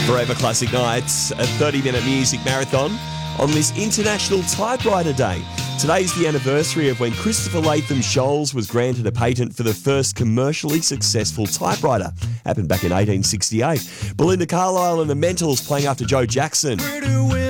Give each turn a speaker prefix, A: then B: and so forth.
A: Forever Classic Nights, a 30-minute music marathon on this International Typewriter Day. Today's the anniversary of when Christopher Latham Scholes was granted a patent for the first commercially successful typewriter. Happened back in 1868. Belinda Carlisle and the Mentals playing after Joe Jackson.